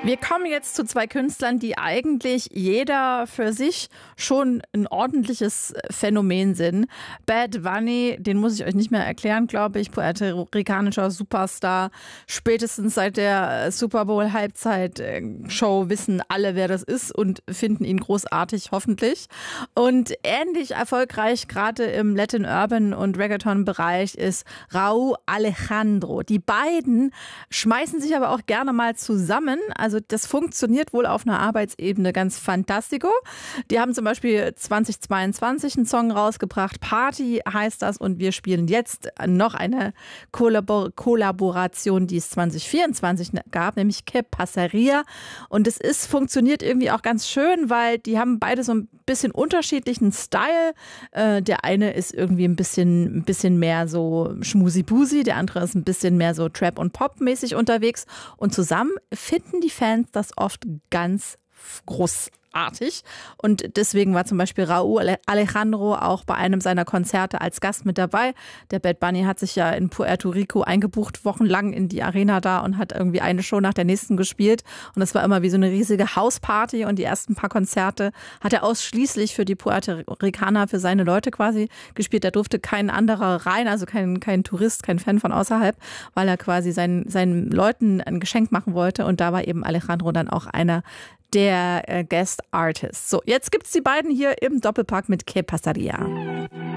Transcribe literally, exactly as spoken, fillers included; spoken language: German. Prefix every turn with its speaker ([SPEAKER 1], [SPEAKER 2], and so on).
[SPEAKER 1] Wir kommen jetzt zu zwei Künstlern, die eigentlich jeder für sich schon ein ordentliches Phänomen sind. Bad Bunny, den muss ich euch nicht mehr erklären, glaube ich, puerto-ricanischer Superstar. Spätestens seit der Super Bowl Halbzeit-Show wissen alle, wer das ist und finden ihn großartig, hoffentlich. Und ähnlich erfolgreich gerade im Latin Urban und Reggaeton-Bereich ist Rauw Alejandro. Die beiden schmeißen sich aber auch gerne mal zusammen. Also das funktioniert wohl auf einer Arbeitsebene ganz fantastico. Die haben zum Beispiel zweitausendzweiundzwanzig einen Song rausgebracht, Party heißt das, und wir spielen jetzt noch eine Kollabor- Kollaboration, die es zwanzig vierundzwanzig gab, nämlich Que Pasaría. Und es ist, funktioniert irgendwie auch ganz schön, weil die haben beide so ein bisschen unterschiedlichen Style. Äh, der eine ist irgendwie ein bisschen, ein bisschen mehr so schmusi-busi, der andere ist ein bisschen mehr so Trap- und Pop-mäßig unterwegs. Und zusammen finden die Fans das oft ganz großartig. Und deswegen war zum Beispiel Rauw Alejandro auch bei einem seiner Konzerte als Gast mit dabei. Der Bad Bunny hat sich ja in Puerto Rico eingebucht, wochenlang in die Arena da und hat irgendwie eine Show nach der nächsten gespielt. Und das war immer wie so eine riesige Hausparty. Und die ersten paar Konzerte hat er ausschließlich für die Puerto Ricaner, für seine Leute quasi gespielt. Da durfte kein anderer rein, also kein, kein Tourist, kein Fan von außerhalb, weil er quasi seinen, seinen Leuten ein Geschenk machen wollte. Und da war eben Alejandro dann auch einer der äh, Guest Artists. So, jetzt gibt's die beiden hier im Doppelpack mit Que Pasaría.